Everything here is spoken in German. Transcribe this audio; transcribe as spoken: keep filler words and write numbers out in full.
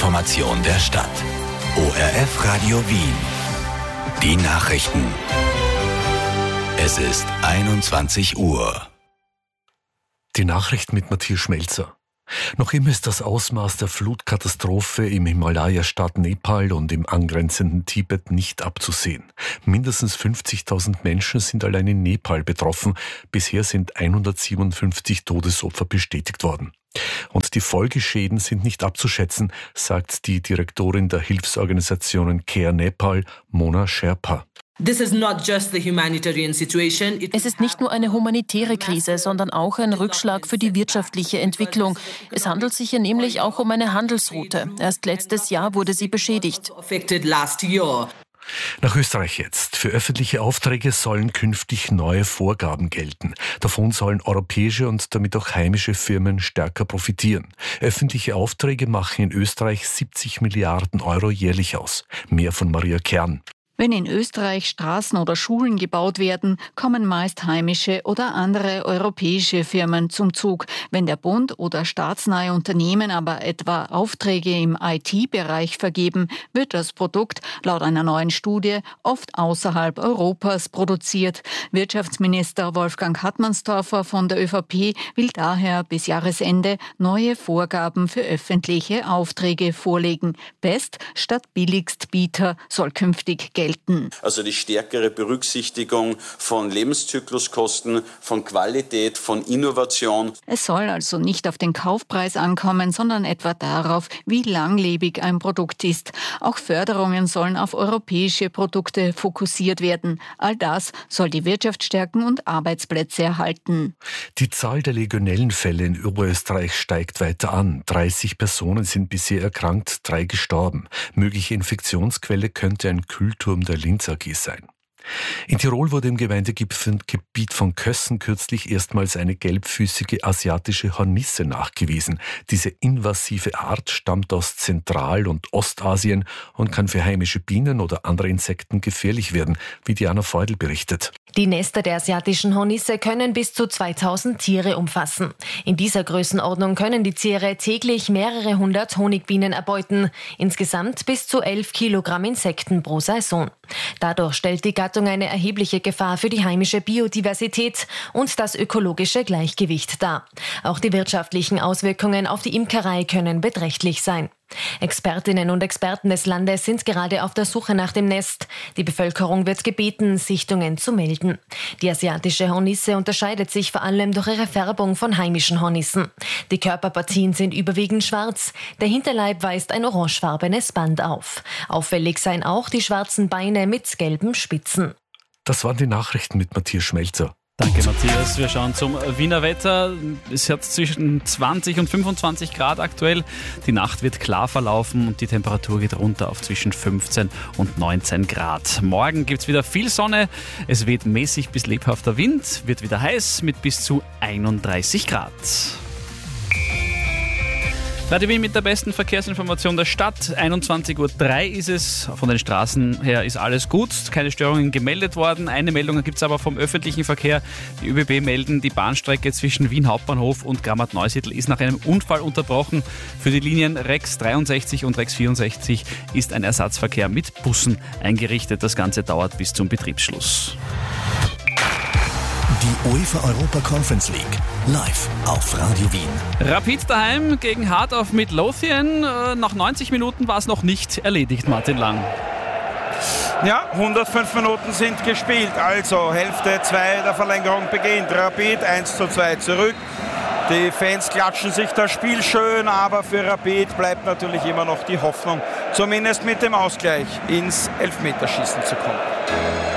Information der Stadt. O R F Radio Wien. Die Nachrichten. Es ist einundzwanzig Uhr. Die Nachrichten mit Matthias Schmelzer. Noch immer ist das Ausmaß der Flutkatastrophe im Himalaya-Staat Nepal und im angrenzenden Tibet nicht abzusehen. Mindestens fünfzigtausend Menschen sind allein in Nepal betroffen. Bisher sind hundertsiebenundfünfzig Todesopfer bestätigt worden. Und die Folgeschäden sind nicht abzuschätzen, sagt die Direktorin der Hilfsorganisationen Care Nepal, Mona Sherpa. Es ist nicht nur eine humanitäre Krise, sondern auch ein Rückschlag für die wirtschaftliche Entwicklung. Es handelt sich hier nämlich auch um eine Handelsroute. Erst letztes Jahr wurde sie beschädigt. Nach Österreich jetzt. Für öffentliche Aufträge sollen künftig neue Vorgaben gelten. Davon sollen europäische und damit auch heimische Firmen stärker profitieren. Öffentliche Aufträge machen in Österreich siebzig Milliarden Euro jährlich aus. Mehr von Maria Kern. Wenn in Österreich Straßen oder Schulen gebaut werden, kommen meist heimische oder andere europäische Firmen zum Zug. Wenn der Bund oder staatsnahe Unternehmen aber etwa Aufträge im I T-Bereich vergeben, wird das Produkt laut einer neuen Studie oft außerhalb Europas produziert. Wirtschaftsminister Wolfgang Hartmannsdorfer von der ÖVP will daher bis Jahresende neue Vorgaben für öffentliche Aufträge vorlegen. Best statt Billigstbieter soll künftig gelten. Also die stärkere Berücksichtigung von Lebenszykluskosten, von Qualität, von Innovation. Es soll also nicht auf den Kaufpreis ankommen, sondern etwa darauf, wie langlebig ein Produkt ist. Auch Förderungen sollen auf europäische Produkte fokussiert werden. All das soll die Wirtschaft stärken und Arbeitsplätze erhalten. Die Zahl der Legionellenfälle in Oberösterreich steigt weiter an. dreißig Personen sind bisher erkrankt, drei gestorben. Mögliche Infektionsquelle könnte ein Kühlturm der Linz A G sein. In Tirol wurde im Gemeindegebiet von Kössen kürzlich erstmals eine gelbfüßige asiatische Hornisse nachgewiesen. Diese invasive Art stammt aus Zentral- und Ostasien und kann für heimische Bienen oder andere Insekten gefährlich werden, wie Diana Feudel berichtet. Die Nester der asiatischen Hornisse können bis zu zweitausend Tiere umfassen. In dieser Größenordnung können die Tiere täglich mehrere hundert Honigbienen erbeuten. Insgesamt bis zu elf Kilogramm Insekten pro Saison. Dadurch stellt die Gattung eine erhebliche Gefahr für die heimische Biodiversität und das ökologische Gleichgewicht dar. Auch die wirtschaftlichen Auswirkungen auf die Imkerei können beträchtlich sein. Expertinnen und Experten des Landes sind gerade auf der Suche nach dem Nest. Die Bevölkerung wird gebeten, Sichtungen zu melden. Die asiatische Hornisse unterscheidet sich vor allem durch ihre Färbung von heimischen Hornissen. Die Körperpartien sind überwiegend schwarz. Der Hinterleib weist ein orangefarbenes Band auf. Auffällig seien auch die schwarzen Beine mit gelben Spitzen. Das waren die Nachrichten mit Matthias Schmelzer. Danke, Matthias. Wir schauen zum Wiener Wetter. Es hat zwischen zwanzig und fünfundzwanzig Grad aktuell. Die Nacht wird klar verlaufen und die Temperatur geht runter auf zwischen fünfzehn und neunzehn Grad. Morgen gibt es wieder viel Sonne. Es weht mäßig bis lebhafter Wind, wird wieder heiß mit bis zu einunddreißig Grad. Radio Wien mit der besten Verkehrsinformation der Stadt. einundzwanzig Uhr drei ist es. Von den Straßen her ist alles gut. Keine Störungen gemeldet worden. Eine Meldung gibt es aber vom öffentlichen Verkehr. Die ÖBB melden, die Bahnstrecke zwischen Wien Hauptbahnhof und Grammat-Neusiedl ist nach einem Unfall unterbrochen. Für die Linien Rex dreiundsechzig und Rex vierundsechzig ist ein Ersatzverkehr mit Bussen eingerichtet. Das Ganze dauert bis zum Betriebsschluss. Die UEFA Europa Conference League live auf Radio Wien. Rapid daheim gegen Heart of Midlothian. Nach neunzig Minuten war es noch nicht erledigt, Martin Lang. Ja, hundertfünf Minuten sind gespielt, also Hälfte zwei der Verlängerung beginnt. Rapid eins zu zwei zurück. Die Fans klatschen sich das Spiel schön, aber für Rapid bleibt natürlich immer noch die Hoffnung, zumindest mit dem Ausgleich ins Elfmeterschießen zu kommen.